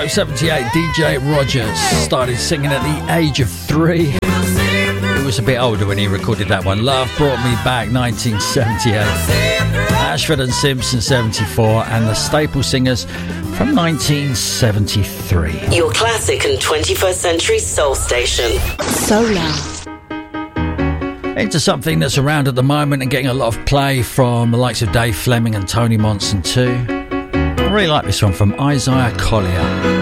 1978, DJ Rogers started singing at the age of 3. He was a bit older when he recorded that one. Love Brought Me Back, 1978. Ashford and Simpson, 74. And the Staple Singers from 1973. Your classic and 21st century soul station. Solar. Into something that's around at the moment and getting a lot of play from the likes of Dave Fleming and Tony Monson too. I really like this one from Isaiah Collier.